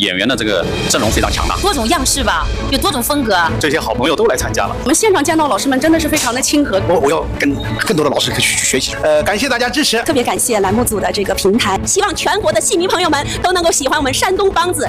演员的这个阵容非常强大， 多种样式吧，有多种风格。 这些好朋友都来参加了。 我们现场见到老师们真的是非常的亲和， 我要跟更多的老师去学习。感谢大家支持， 特别感谢栏目组的这个平台， 希望全国的戏迷朋友们都能够喜欢我们山东梆子。